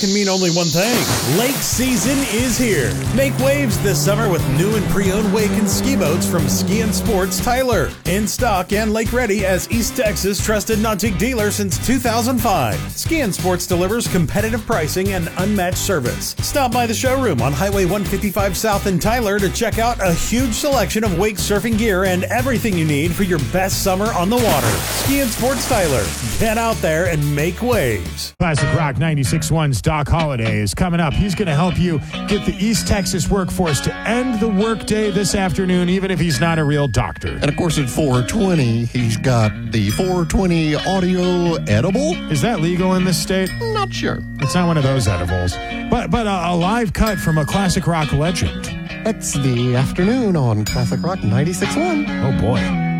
can mean only one thing. Lake season is here. Make waves this summer with new and pre-owned wake and ski boats from Ski and Sports Tyler. In stock and lake ready as East Texas' trusted Nautique dealer since 2005. Ski and Sports delivers competitive pricing and unmatched service. Stop by the showroom on Highway 155 South in Tyler to check out a huge selection of wake surfing gear and everything you need for your best summer on the water. Ski and Sports Tyler. Get out there and make waves. Classic Rock 96.1's Doc Holliday is coming up. He's going to help you get the East Texas workforce to end the workday this afternoon, even if he's not a real doctor. And of course, at 4:20, he's got the 420 audio edible. Is that legal in this state? Not sure. It's not one of those edibles, but a live cut from a classic rock legend. It's the afternoon on Classic Rock 96.1. Oh boy.